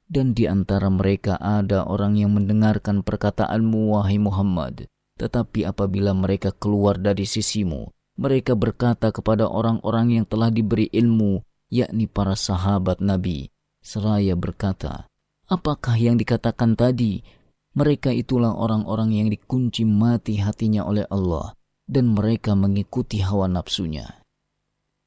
Dan di antara mereka ada orang yang mendengarkan perkataanmu, wahai Muhammad. Tetapi apabila mereka keluar dari sisimu, mereka berkata kepada orang-orang yang telah diberi ilmu, yakni para sahabat Nabi, seraya berkata, apakah yang dikatakan tadi? Mereka itulah orang-orang yang dikunci mati hatinya oleh Allah, dan mereka mengikuti hawa nafsunya.